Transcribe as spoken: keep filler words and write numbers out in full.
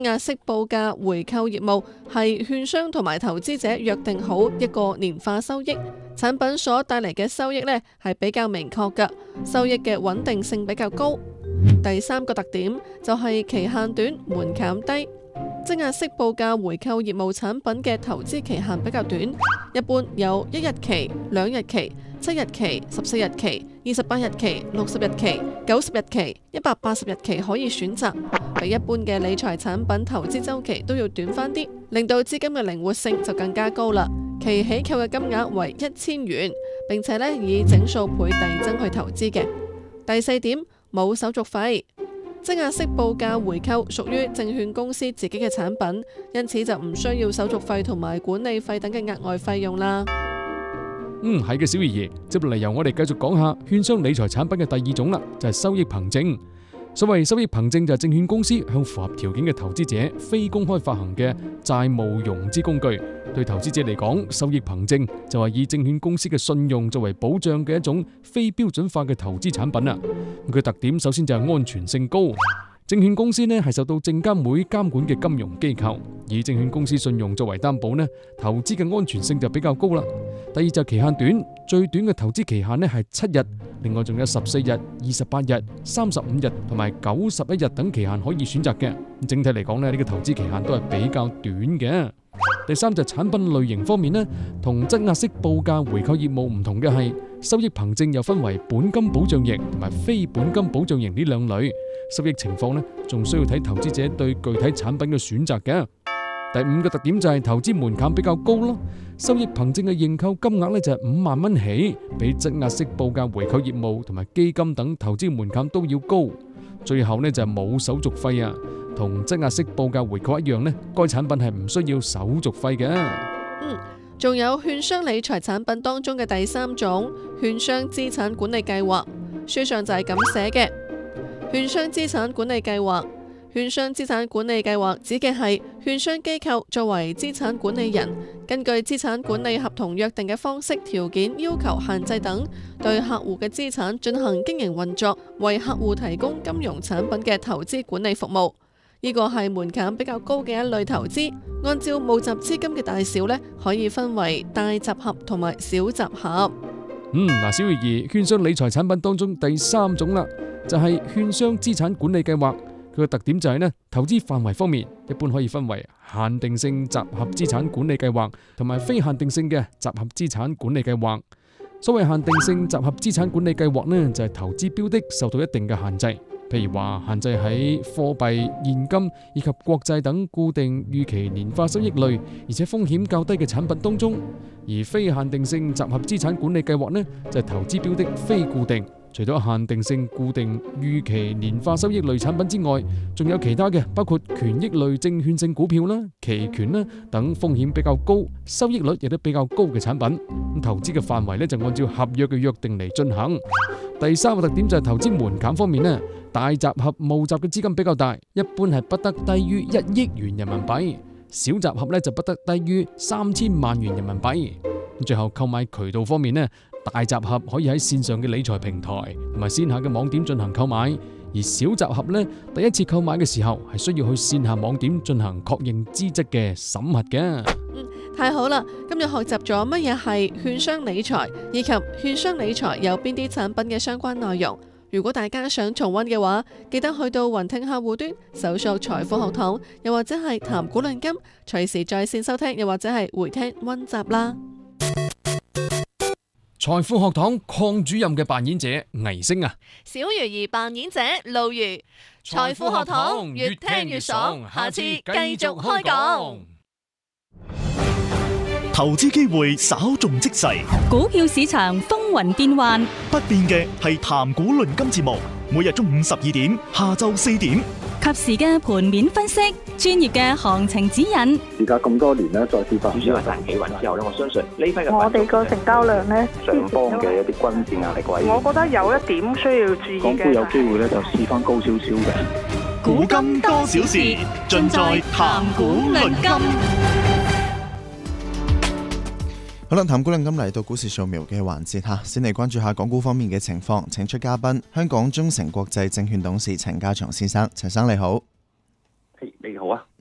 壓式報價回購業務係券商同埋投資者約定好一個年化收益，產品所帶嚟嘅收益呢係比較明確㗎，收益嘅穩定性比較高。第三個特點就係期限短、門檻低。積壓式報價回購業務產品嘅投資期限比較短，一般有一日期、兩日期、七日期、十四日期、二十八日期、六十日期、九十日期、一百八十日期可以選擇，比一般嘅理財產品投資週期都要短返啲，令到資金嘅靈活性就更加高啦。其起購嘅金額為一千元，並且咧以整數倍遞增去投資嘅。第四點，冇手續費。積壓式報價回購屬於證券公司自己嘅產品，因此就唔需要手續費同埋管理費等嘅額外費用啦。 嗯，係嘅，小爺爺，接落嚟由我哋繼續講下券商理財產品嘅第二種啦，就係收益憑證。所謂收益憑證就係證券公司向符合條件嘅投資者非公開發行嘅債務融資工具。對投資者嚟講，收益憑證就係以證券公司嘅信用作為保障嘅一種非標準化嘅投資產品啊。佢特點首先就係安全性高。證券公司呢係受到證監會監管嘅金融機構，以證券公司信用作為擔保呢，投資嘅安全性就比較高啦。第二就期限短，最短嘅投資期限呢係七日，另外仲有十四日、二十八日、三十五日同埋九十一日等期限可以選擇嘅。整體嚟講呢，呢個投資期限都係比較短嘅。第三就產品類型方面呢，同積壓式報價回購業務唔同嘅係，收益憑證又分為本金保障型同埋非本金保障型呢兩類。收益情況呢，仲需要睇投資者對具體產品嘅選擇嘅。第五個特點就係投資門檻比較高咯。收益憑證嘅認購金額呢就係五萬蚊起，比積壓式報價回購業務同埋基金等投資門檻都要高。最後呢就係冇手續費啊，同積壓式報價回購一樣呢，該產品係唔需要手續費嘅。 嗯，仲有券商理財產品當中嘅第三種，券商資產管理計劃，書上就係咁寫嘅。券商資產管理計劃，券商資產管理計劃指嘅係券商機構作為資產管理人，根據資產管理合同約定嘅方式、條件、要求、限制等，對客戶嘅資產進行經營運作，為客戶提供金融產品嘅投資管理服務。呢個係門檻比較高嘅一類投資。按照募集資金嘅大小呢，可以分為大集合同埋小集合。 嗯，嗱，小魚兒，券商理財產品當中第三種啦，就係券商資產管理計劃。佢嘅特點就係呢，投資範圍方面一般可以分為限定性集合資產管理計劃同埋非限定性嘅集合資產管理計劃。所謂限定性集合資產管理計劃呢，就係投資標的受到一定嘅限制，譬如話限制喺貨幣、現金以及國債等固定預期年化收益類，而且風險較低嘅產品當中。而非限定性集合資產管理計劃呢，就係投資標的非固定。除咗限定性固定預期年化收益類產品之外，仲有其他嘅，包括權益類證券性股票啦、期權啦等風險比較高、收益率亦都比較高嘅產品。咁投資嘅範圍呢，就按照合約嘅約定嚟進行。第三個特點就係投資門檻方面呢，大集合募集嘅資金比較大，一般係不得低於一億元人民幣；小集合呢，就不得低於三千萬元人民幣。最後購買渠道方面呢，大集合可以喺線上嘅理財平台同埋線下嘅網點進行購買，而小集合呢，第一次購買嘅時候係需要去線下網點進行確認資質嘅審核嘅。 嗯，太好啦！今日學習咗乜嘢係券商理財，以及券商理財有邊啲產品嘅相關內容。如果大家想重溫嘅話，記得去到雲聽客戶端搜索財富學堂，又或者係談股論金，隨時在線收聽，又或者係回聽溫習啦。 財富學堂鄺主任嘅扮演者倪星啊， 小魚兒扮演者路如。財富學堂越聽越爽，下次繼續開講。 投資機會稍縱即逝， 股票市場風雲變幻， 不變嘅係談股論金節目，每日中午十二點，下晝四點， 及時嘅盤面分析，專業嘅行情指引。 而家咁多年咧，再次發主要係大企穩之後咧，我相信呢批嘅我哋個成交量咧， 上方嘅一啲均線壓力位， 我覺得有一點需要注意嘅。 港股有機會咧，就試翻高少少嘅。 古今多少事，盡在談股論金。 好啦，談股論金嚟到股市掃描嘅環節吓，先嚟關注下港股方面嘅情況。請出嘉賓，香港中誠國際證券董事陳家祥先生，陳生你好。 你好。 好啊。